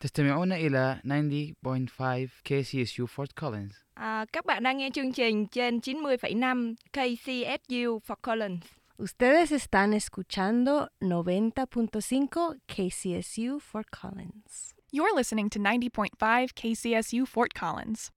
تستمعون إلى 90.5 KCSU Fort Collins. Các bạn đang nghe chương trình trên 90,5 KCSU Fort Collins. Ustedes están escuchando 90.5 KCSU Fort Collins. You're listening to 90.5 KCSU Fort Collins.